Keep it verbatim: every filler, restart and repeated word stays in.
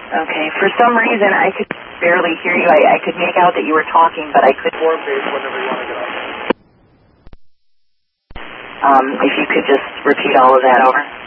Okay. For some reason, I could barely hear you. I, I could make out that you were talking, but I couldn't. Four page whenever you want to get on. Um, if you could just repeat all of that over.